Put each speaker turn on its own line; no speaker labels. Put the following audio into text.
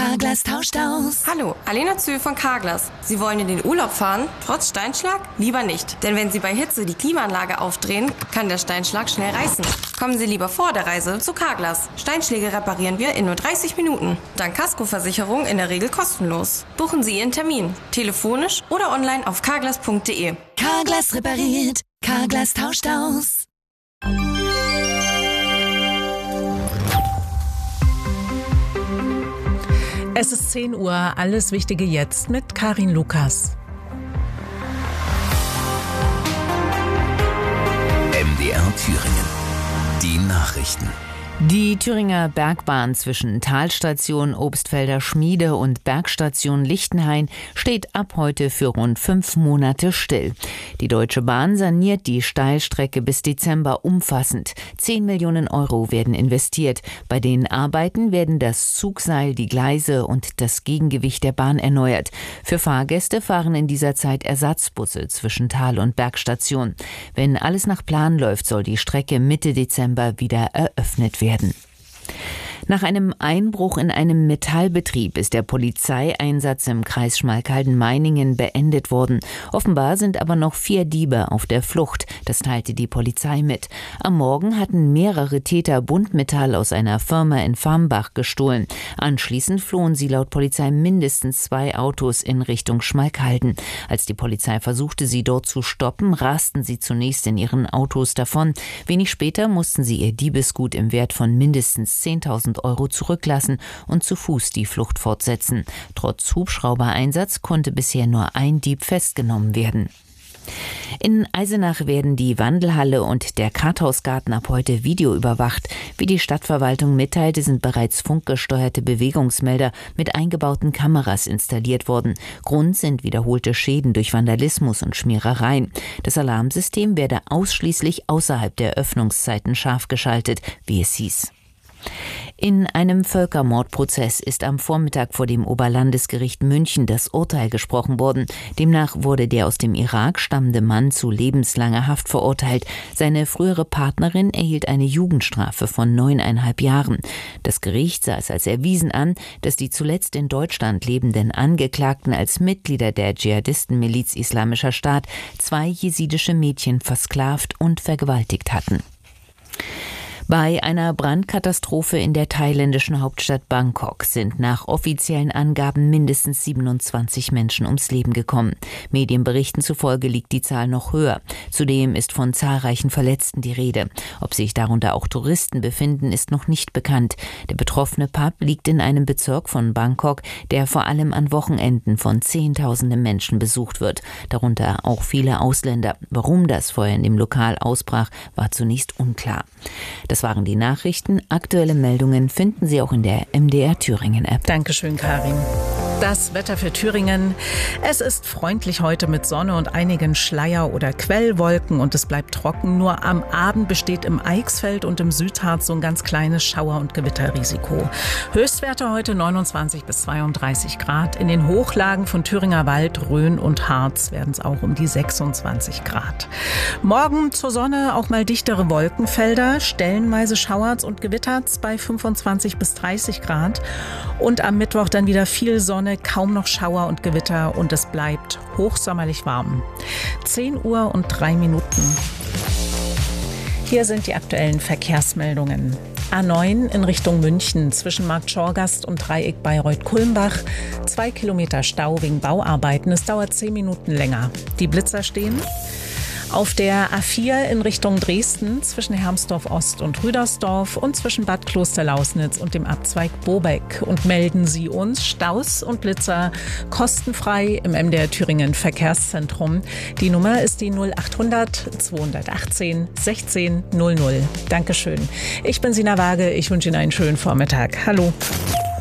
Carglass tauscht aus.
Hallo, Alena Zöhl von Carglass. Sie wollen in den Urlaub fahren, trotz Steinschlag? Lieber nicht. Denn wenn Sie bei Hitze die Klimaanlage aufdrehen, kann der Steinschlag schnell reißen. Kommen Sie lieber vor der Reise zu Carglass. Steinschläge reparieren wir in nur 30 Minuten. Dank Kaskoversicherung in der Regel kostenlos. Buchen Sie Ihren Termin. Telefonisch oder online auf carglass.de.
Carglass repariert. Carglass tauscht aus.
Es ist 10 Uhr, alles Wichtige jetzt mit Karin Lukas.
MDR Thüringen. Die Nachrichten.
Die Thüringer Bergbahn zwischen Talstation Obstfelder Schmiede und Bergstation Lichtenhain steht ab heute für rund 5 Monate still. Die Deutsche Bahn saniert die Steilstrecke bis Dezember umfassend. 10 Millionen Euro werden investiert. Bei den Arbeiten werden das Zugseil, die Gleise und das Gegengewicht der Bahn erneuert. Für Fahrgäste fahren in dieser Zeit Ersatzbusse zwischen Tal- und Bergstation. Wenn alles nach Plan läuft, soll die Strecke Mitte Dezember wieder eröffnet werden. Nach einem Einbruch in einem Metallbetrieb ist der Polizeieinsatz im Kreis Schmalkalden-Meiningen beendet worden. Offenbar sind aber noch 4 Diebe auf der Flucht. Das teilte die Polizei mit. Am Morgen hatten mehrere Täter Buntmetall aus einer Firma in Farmbach gestohlen. Anschließend flohen sie laut Polizei mindestens 2 Autos in Richtung Schmalkalden. Als die Polizei versuchte, sie dort zu stoppen, rasten sie zunächst in ihren Autos davon. Wenig später mussten sie ihr Diebesgut im Wert von mindestens 10.000 Euro zurücklassen und zu Fuß die Flucht fortsetzen. Trotz Hubschraubereinsatz konnte bisher nur ein Dieb festgenommen werden. In Eisenach werden die Wandelhalle und der Karthausgarten ab heute videoüberwacht. Wie die Stadtverwaltung mitteilte, sind bereits funkgesteuerte Bewegungsmelder mit eingebauten Kameras installiert worden. Grund sind wiederholte Schäden durch Vandalismus und Schmierereien. Das Alarmsystem werde ausschließlich außerhalb der Öffnungszeiten scharf geschaltet, wie es hieß. In einem Völkermordprozess ist am Vormittag vor dem Oberlandesgericht München das Urteil gesprochen worden. Demnach wurde der aus dem Irak stammende Mann zu lebenslanger Haft verurteilt. Seine frühere Partnerin erhielt eine Jugendstrafe von 9,5 Jahren. Das Gericht sah es als erwiesen an, dass die zuletzt in Deutschland lebenden Angeklagten als Mitglieder der Dschihadistenmiliz Islamischer Staat 2 jesidische Mädchen versklavt und vergewaltigt hatten. Bei einer Brandkatastrophe in der thailändischen Hauptstadt Bangkok sind nach offiziellen Angaben mindestens 27 Menschen ums Leben gekommen. Medienberichten zufolge liegt die Zahl noch höher. Zudem ist von zahlreichen Verletzten die Rede. Ob sich darunter auch Touristen befinden, ist noch nicht bekannt. Der betroffene Pub liegt in einem Bezirk von Bangkok, der vor allem an Wochenenden von Zehntausenden Menschen besucht wird. Darunter auch viele Ausländer. Warum das Feuer in dem Lokal ausbrach, war zunächst unklar. Das waren die Nachrichten. Aktuelle Meldungen finden Sie auch in der MDR Thüringen App.
Dankeschön, Karin. Das Wetter für Thüringen. Es ist freundlich heute mit Sonne und einigen Schleier- oder Quellwolken und es bleibt trocken. Nur am Abend besteht im Eichsfeld und im Südharz so ein ganz kleines Schauer- und Gewitterrisiko. Höchstwerte heute 29 bis 32 Grad. In den Hochlagen von Thüringer Wald, Rhön und Harz werden es auch um die 26 Grad. Morgen zur Sonne auch mal dichtere Wolkenfelder, stellenweise schauert's und gewittert's bei 25 bis 30 Grad. Und am Mittwoch dann wieder viel Sonne, kaum noch Schauer und Gewitter und es bleibt hochsommerlich warm. 10 Uhr und 3 Minuten. Hier sind die aktuellen Verkehrsmeldungen. A9 in Richtung München zwischen Markt Schorgast und Dreieck Bayreuth-Kulmbach. 2 Kilometer Stau wegen Bauarbeiten. Es dauert 10 Minuten länger. Die Blitzer stehen. Auf der A4 in Richtung Dresden zwischen Hermsdorf Ost und Rüdersdorf und zwischen Bad Klosterlausnitz und dem Abzweig Bobeck. Und melden Sie uns Staus und Blitzer kostenfrei im MDR Thüringen Verkehrszentrum. Die Nummer ist die 0800 218 16 00. Dankeschön. Ich bin Sina Waage. Ich wünsche Ihnen einen schönen Vormittag. Hallo.